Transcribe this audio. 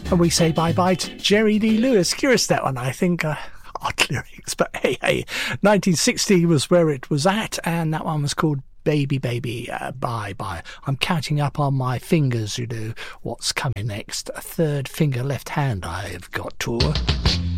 And we say bye-bye to Jerry Lee Lewis. Curious, that one, I think. Odd lyrics, but hey, 1960 was where it was at, and that one was called Baby Baby. Bye. I'm counting up on my fingers, what's coming next. A third finger left hand I've got to.